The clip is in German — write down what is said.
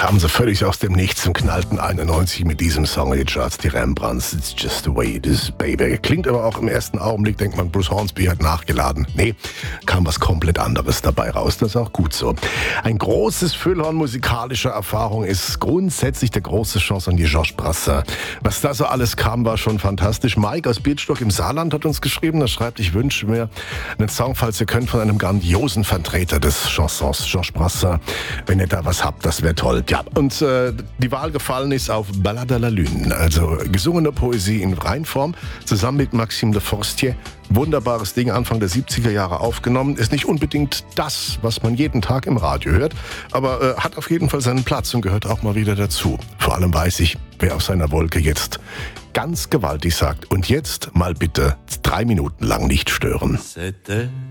kamen sie völlig aus dem Nichts und knallten 91 mit diesem Song in die Charts, die Rembrandts, It's Just the Way It Is, Baby. Klingt aber auch im ersten Augenblick, denkt man, Bruce Hornsby hat nachgeladen. Nee, kam was komplett anderes dabei raus, das ist auch gut so. Ein großes Füllhorn musikalischer Erfahrung ist grundsätzlich der große Chansonnier Georges Brassens. Was da so alles kam, war schon fantastisch. Mike aus Bierstock im Saarland hat uns geschrieben, er schreibt, ich wünsche mir einen Song, falls ihr könnt, von einem grandiosen Vertreter des Chansons, Georges Brassens. Wenn ihr da was habt, das wäre toll. Ja, und die Wahl gefallen ist auf Ballade à la Lune, also gesungene Poesie in Reinform, zusammen mit Maxime de Forestier. Wunderbares Ding, Anfang der 70er Jahre aufgenommen. Ist nicht unbedingt das, was man jeden Tag im Radio hört, aber hat auf jeden Fall seinen Platz und gehört auch mal wieder dazu. Vor allem weiß ich, wer auf seiner Wolke jetzt ganz gewaltig sagt, und jetzt mal bitte 3 Minuten lang nicht stören.